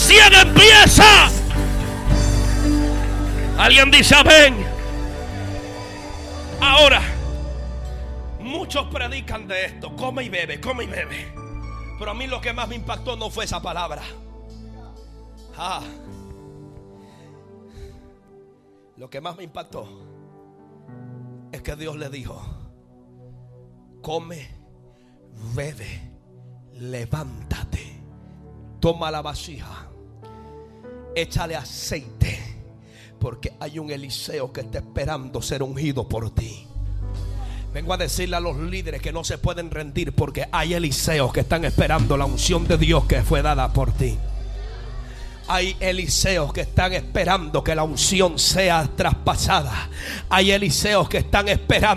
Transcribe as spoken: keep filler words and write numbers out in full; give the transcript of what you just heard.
recién empieza. Alguien dice amén. Ahora, muchos predican de esto: come y bebe, come y bebe. Pero a mí lo que más me impactó no fue esa palabra. Ah, lo que más me impactó es que Dios le dijo: come, bebe, levántate, toma la vasija, échale aceite, porque hay un Eliseo que está esperando ser ungido por ti. Vengo a decirle a los líderes que no se pueden rendir, porque hay Eliseos que están esperando la unción de Dios que fue dada por ti. Hay Eliseos que están esperando que la unción sea traspasada. Hay Eliseos que están esperando